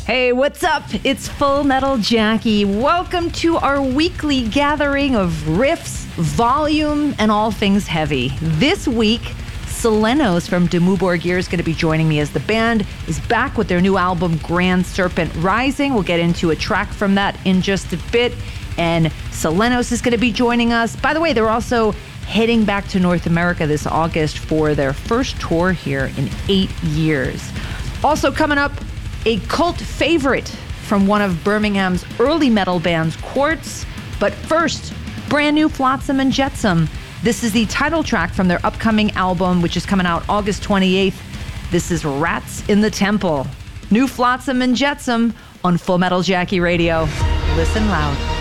Hey, what's up? It's Full Metal Jackie. Welcome to our weekly gathering of riffs, volume, and all things heavy. This week, Selenos from Dimmu Borgir is going to be joining me as the band is back with their new album, Grand Serpent Rising. We'll get into a track from that in just a bit. And Selenos is going to be joining us. By the way, they're also heading back to North America this August for their first tour here in 8 years. Also coming up, a cult favorite from one of Birmingham's early metal bands, Quartz. But first, brand new Flotsam and Jetsam. This is the title track from their upcoming album, which is coming out August 28th. This is Rats in the Temple. New Flotsam and Jetsam on Full Metal Jackie Radio. Listen loud.